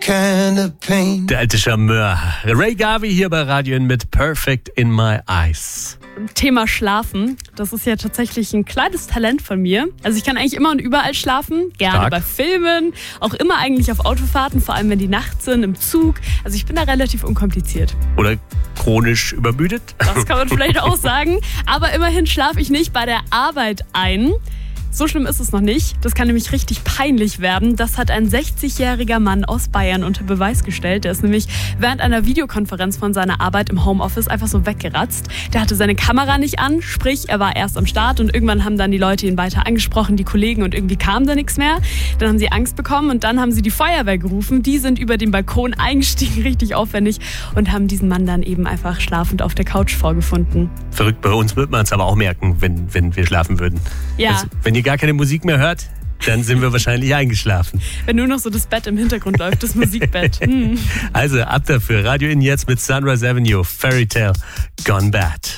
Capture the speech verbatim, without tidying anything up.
kind of pain. Der alte Charmeur. Ray Garvey hier bei Radio N mit Perfect in My Eyes. Thema Schlafen, das ist ja tatsächlich ein kleines Talent von mir. Also ich kann eigentlich immer und überall schlafen, gerne Stark. Bei Filmen, auch immer eigentlich auf Autofahrten, vor allem wenn die nachts sind, im Zug. Also ich bin da relativ unkompliziert. Oder chronisch übermüdet? Das kann man vielleicht auch sagen. Aber immerhin schlafe ich nicht bei der Arbeit ein. So schlimm ist es noch nicht. Das kann nämlich richtig peinlich werden. Das hat ein sechzigjähriger Mann aus Bayern unter Beweis gestellt. Der ist nämlich während einer Videokonferenz von seiner Arbeit im Homeoffice einfach so weggeratzt. Der hatte seine Kamera nicht an, sprich, er war erst am Start und irgendwann haben dann die Leute ihn weiter angesprochen, die Kollegen, und irgendwie kam da nichts mehr. Dann haben sie Angst bekommen und dann haben sie die Feuerwehr gerufen. Die sind über den Balkon eingestiegen, richtig aufwendig, und haben diesen Mann dann eben einfach schlafend auf der Couch vorgefunden. Verrückt, bei uns wird man es aber auch merken, wenn, wenn wir schlafen würden. Ja. Also, wenn ihr gar keine Musik mehr hört, dann sind wir wahrscheinlich eingeschlafen. Wenn nur noch so das Bett im Hintergrund läuft, das Musikbett. Hm. Also ab dafür. Radio N jetzt mit Sunrise Avenue, Fairy Tale Gone Bad.